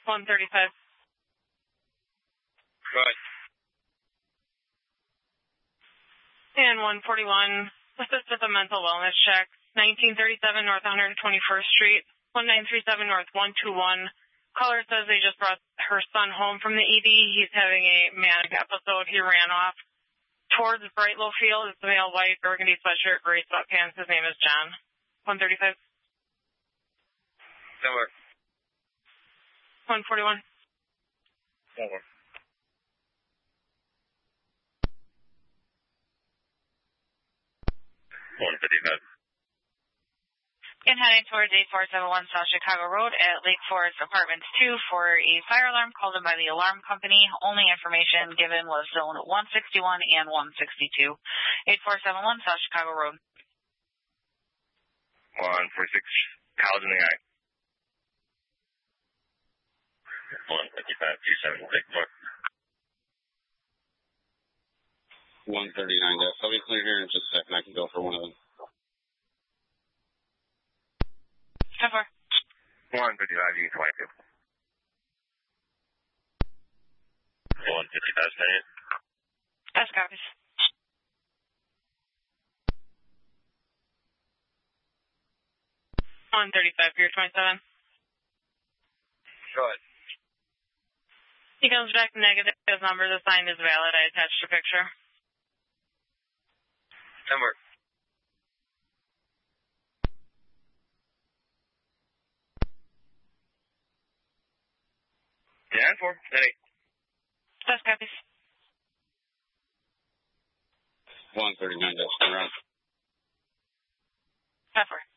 135. Go ahead. And 141, assist with a mental wellness check. 1937 North 121st Street, 1937 North 121. Caller says they just brought her son home from the ED. He's having a manic episode. He ran off towards Brightlow Field. It's a male, white, burgundy sweatshirt, gray sweatpants. His name is John. 135. Similar. 141. Over. And heading towards 8471 South Chicago Road at Lake Forest Apartments 2 for a fire alarm called in by the alarm company. Only information given was zone 161 and 162. 8471 South Chicago Road. 146, housing the eye. 155, 276, 139, yes. I'll be clear here in just a second. I can go for one of them. 10-4. 155, you 22. 155, stay. That's copies. On 35, Pier 27. Go ahead. He comes back negative. His number, the sign is valid. I attached a picture. Number. Yeah, 4, 8. That's copies. 139, that's around. 10-4.